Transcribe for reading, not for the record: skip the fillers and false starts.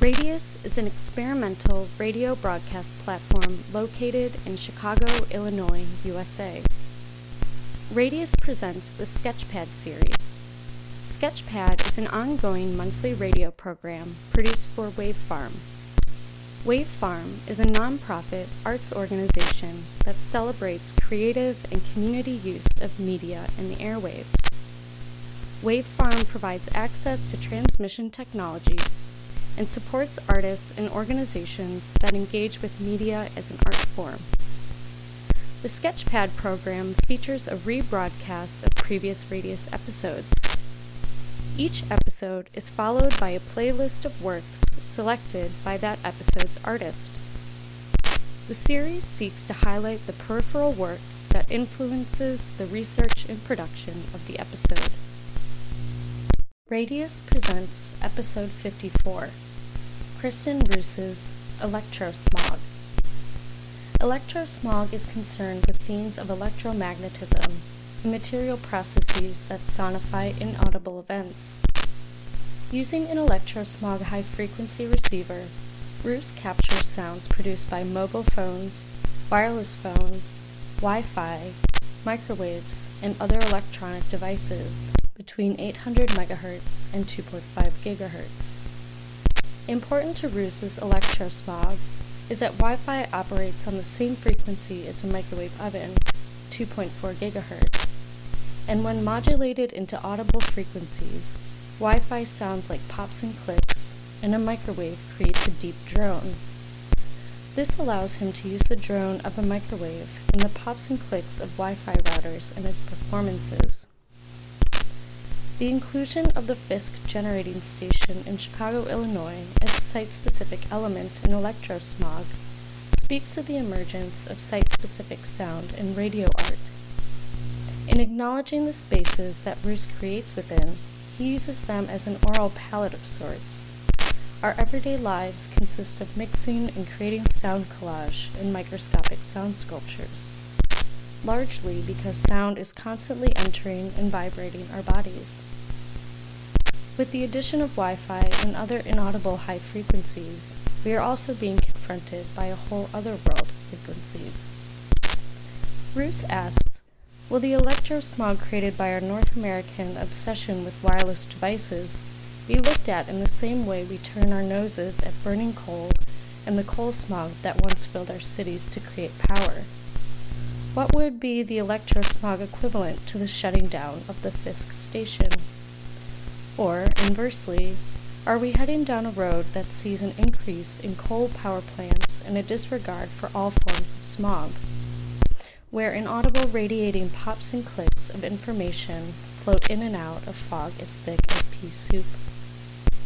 Radius is an experimental radio broadcast platform located in Chicago, Illinois, USA. Radius presents the Sketchpad series. Sketchpad is an ongoing monthly radio program produced for Wave Farm. Wave Farm is a nonprofit arts organization that celebrates creative and community use of media in the airwaves. Wave Farm provides access to transmission technologies and supports artists and organizations that engage with media as an art form. The Sketchpad program features a rebroadcast of previous Radius episodes. Each episode is followed by a playlist of works selected by that episode's artist. The series seeks to highlight the peripheral work that influences the research and production of the episode. Radius presents Episode 54, Kristen Roos's Electrosmog. Electrosmog is concerned with themes of electromagnetism and material processes that sonify inaudible events. Using an electrosmog high-frequency receiver, Roos captures sounds produced by mobile phones, wireless phones, Wi-Fi, microwaves, and other electronic devices between 800 MHz and 2.5 GHz. Important to Roos's electrosmog is that Wi-Fi operates on the same frequency as a microwave oven, 2.4 GHz, and when modulated into audible frequencies, Wi-Fi sounds like pops and clicks, and a microwave creates a deep drone. This allows him to use the drone of a microwave and the pops and clicks of Wi-Fi routers in his performances. The inclusion of the Fisk generating station in Chicago, Illinois as a site-specific element in electrosmog speaks to the emergence of site-specific sound in radio art. In acknowledging the spaces that Roos creates within, he uses them as an oral palette of sorts. Our everyday lives consist of mixing and creating sound collage in microscopic sound sculptures, largely because sound is constantly entering and vibrating our bodies. With the addition of Wi-Fi and other inaudible high frequencies, we are also being confronted by a whole other world of frequencies. Roos asks, will the electrosmog created by our North American obsession with wireless devices be looked at in the same way we turn our noses at burning coal and the coal smog that once filled our cities to create power? What would be the electrosmog equivalent to the shutting down of the Fisk station? Or, inversely, are we heading down a road that sees an increase in coal power plants and a disregard for all forms of smog, where inaudible radiating pops and clicks of information float in and out of fog as thick as pea soup?